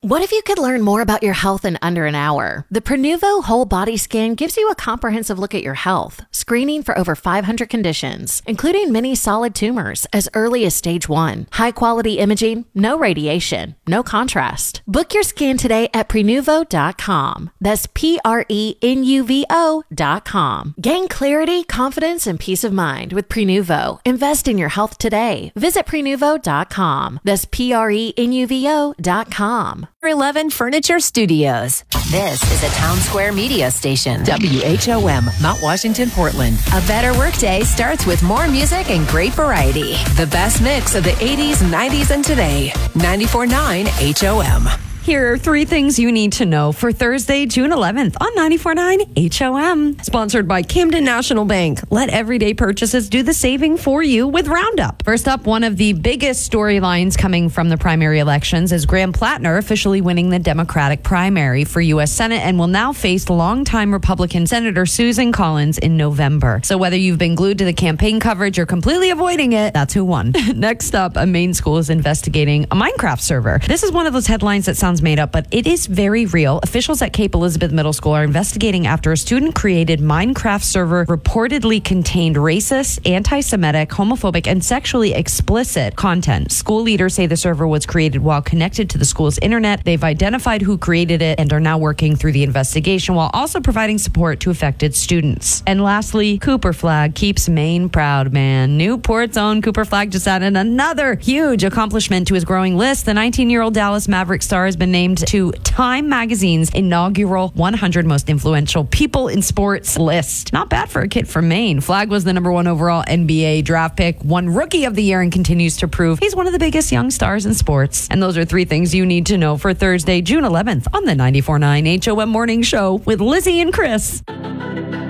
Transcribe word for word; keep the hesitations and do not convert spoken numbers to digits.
What if you could learn more about your health in under an hour? The Prenuvo Whole Body Scan gives you a comprehensive look at your health, screening for over five hundred conditions, including many solid tumors as early as stage one. High-quality imaging, no radiation, no contrast. Book your scan today at prenuvo dot com. That's P R E N U V O dot com. Gain clarity, confidence, and peace of mind with Prenuvo. Invest in your health today. Visit prenuvo dot com. That's P R E N U V O dot com. eleven Furniture Studios. This is a Town Square media station. W H O M, Mount Washington, Portland. A better workday starts with more music and great variety. The best mix of the eighties, nineties, and today. ninety-four point nine H O M. Here are three things you need to know for Thursday, June eleventh on ninety-four point nine H O M. Sponsored by Camden National Bank. Let everyday purchases do the saving for you with Roundup. First up, one of the biggest storylines coming from the primary elections is Graham Plattner officially winning the Democratic primary for U S Senate and will now face longtime Republican Senator Susan Collins in November. So whether you've been glued to the campaign coverage or completely avoiding it, that's who won. Next up, a Maine school is investigating a Minecraft server. This is one of those headlines that sounds made up, but it is very real. Officials at Cape Elizabeth Middle School are investigating after a student created Minecraft server reportedly contained racist, anti-Semitic, homophobic, and sexually explicit content. School leaders say the server was created while connected to the school's internet. They've identified who created it and are now working through the investigation while also providing support to affected students. And lastly, Cooper Flag keeps Maine proud, man. Newport's own Cooper Flag just added another huge accomplishment to his growing list. The nineteen-year-old Dallas Maverick star has been named to Time Magazine's inaugural one hundred most influential people in sports list. Not bad for a kid from Maine. Flag was the number one overall N B A draft pick, won Rookie of the Year, and continues to prove he's one of the biggest young stars in sports. And those are three things you need to know for Thursday, June eleventh on the ninety-four point nine H O M Morning Show with Lizzie and Chris.